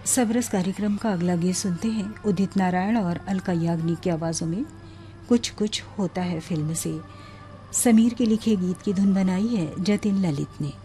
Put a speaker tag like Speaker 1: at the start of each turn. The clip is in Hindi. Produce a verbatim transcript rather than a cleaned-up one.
Speaker 1: सबरस कार्यक्रम का अगला गीत सुनते हैं उदित नारायण और अलका याग्निक की आवाज़ों में। कुछ कुछ होता है फिल्म से। समीर के लिखे गीत की धुन बनाई है जतिन ललित ने।